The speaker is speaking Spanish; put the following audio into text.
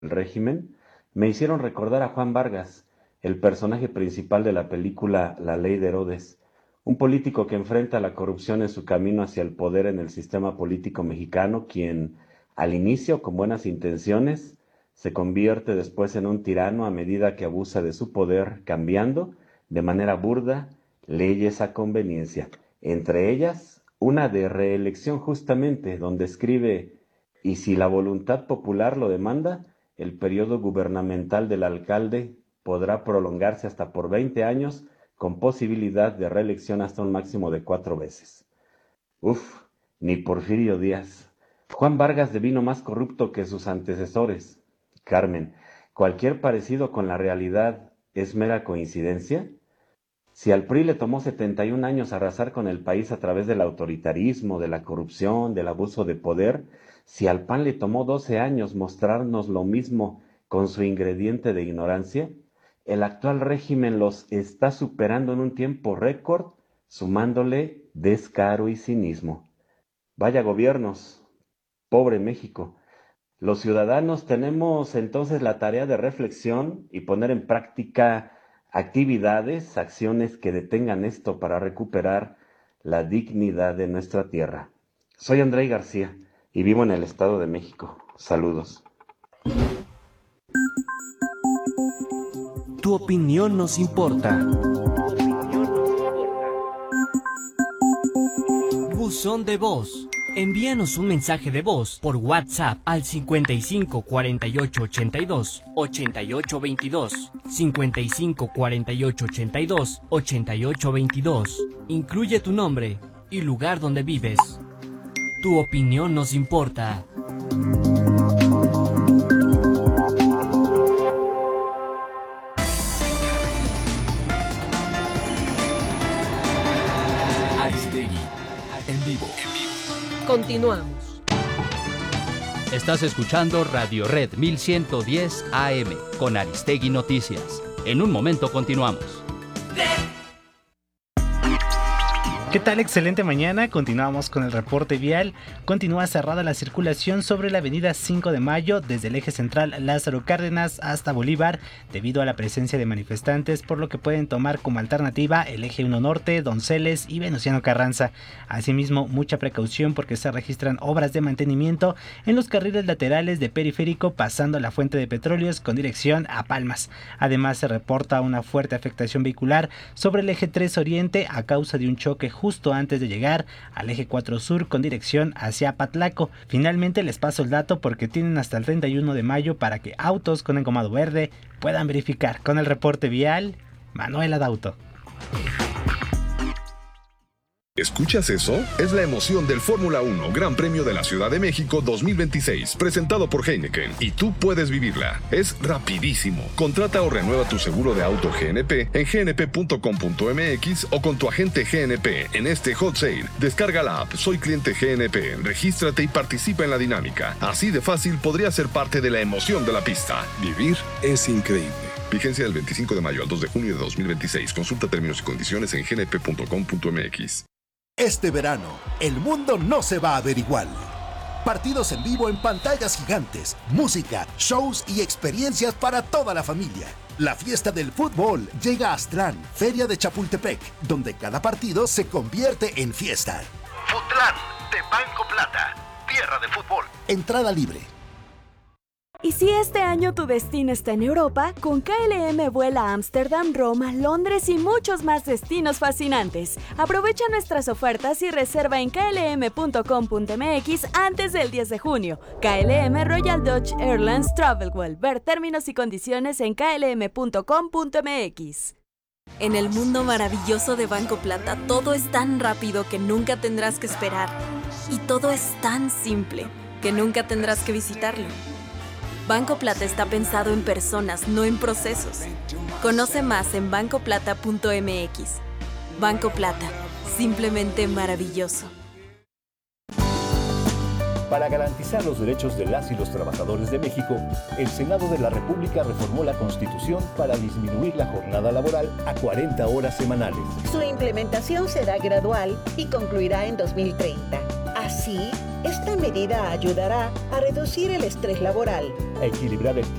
el régimen me hicieron recordar a Juan Vargas, el personaje principal de la película La Ley de Herodes, un político que enfrenta la corrupción en su camino hacia el poder en el sistema político mexicano, quien, al inicio, con buenas intenciones, se convierte después en un tirano a medida que abusa de su poder, cambiando, de manera burda, leyes a conveniencia, entre ellas una de reelección justamente, donde escribe: y si la voluntad popular lo demanda, el periodo gubernamental del alcalde podrá prolongarse hasta por 20 años, con posibilidad de reelección hasta un máximo de 4 veces. Uf, ni Porfirio Díaz. Juan Vargas devino más corrupto que sus antecesores. Carmen, ¿cualquier parecido con la realidad es mera coincidencia? Si al PRI le tomó 71 años arrasar con el país a través del autoritarismo, de la corrupción, del abuso de poder, si al PAN le tomó 12 años mostrarnos lo mismo con su ingrediente de ignorancia, el actual régimen los está superando en un tiempo récord, sumándole descaro y cinismo. Vaya gobiernos, pobre México. Los ciudadanos tenemos entonces la tarea de reflexión y poner en práctica actividades, acciones que detengan esto para recuperar la dignidad de nuestra tierra. Soy Andrei García y vivo en el Estado de México. Saludos. Tu opinión nos importa. Buzón de voz. Envíanos un mensaje de voz por WhatsApp al 55 48 82 88 22, 55 48 82 88 22. Incluye tu nombre y lugar donde vives. Tu opinión nos importa. Aristegui, en vivo. Continuamos. Estás escuchando Radio Red 1110 AM con Aristegui Noticias. En un momento continuamos. ¿Qué tal? Excelente mañana. Continuamos con el reporte vial. Continúa cerrada la circulación sobre la avenida 5 de Mayo desde el eje central Lázaro Cárdenas hasta Bolívar debido a la presencia de manifestantes, por lo que pueden tomar como alternativa el eje 1 Norte, Donceles y Venustiano Carranza. Asimismo, mucha precaución porque se registran obras de mantenimiento en los carriles laterales de Periférico pasando la Fuente de Petróleos con dirección a Palmas. Además, se reporta una fuerte afectación vehicular sobre el eje 3 Oriente a causa de un choque justo antes de llegar al eje 4 Sur con dirección hacia Patlaco. Finalmente les paso el dato porque tienen hasta el 31 de mayo para que autos con engomado verde puedan verificar. Con el reporte vial, Manuel Adauto. ¿Escuchas eso? Es la emoción del Fórmula 1 Gran Premio de la Ciudad de México 2026, presentado por Heineken, y tú puedes vivirla. Es rapidísimo. Contrata o renueva tu seguro de auto GNP en gnp.com.mx o con tu agente GNP en este hot sale. Descarga la app Soy Cliente GNP, regístrate y participa en la dinámica. Así de fácil podría ser parte de la emoción de la pista. Vivir es increíble. Vigencia del 25 de mayo al 2 de junio de 2026. Consulta términos y condiciones en gnp.com.mx. Este verano, el mundo no se va a ver igual. Partidos en vivo en pantallas gigantes, música, shows y experiencias para toda la familia. La fiesta del fútbol llega a Aztlán, Feria de Chapultepec, donde cada partido se convierte en fiesta. Futlán, de Banco Plata, tierra de fútbol. Entrada libre. Y si este año tu destino está en Europa, con KLM vuela a Ámsterdam, Roma, Londres y muchos más destinos fascinantes. Aprovecha nuestras ofertas y reserva en klm.com.mx antes del 10 de junio. KLM Royal Dutch Airlines Travelwell. Ver términos y condiciones en klm.com.mx. En el mundo maravilloso de Banco Plata, todo es tan rápido que nunca tendrás que esperar. Y todo es tan simple que nunca tendrás que visitarlo. Banco Plata está pensado en personas, no en procesos. Conoce más en bancoplata.mx. Banco Plata, simplemente maravilloso. Para garantizar los derechos de las y los trabajadores de México, el Senado de la República reformó la Constitución para disminuir la jornada laboral a 40 horas semanales. Su implementación será gradual y concluirá en 2030. Así, Esta medida ayudará a reducir el estrés laboral, a equilibrar el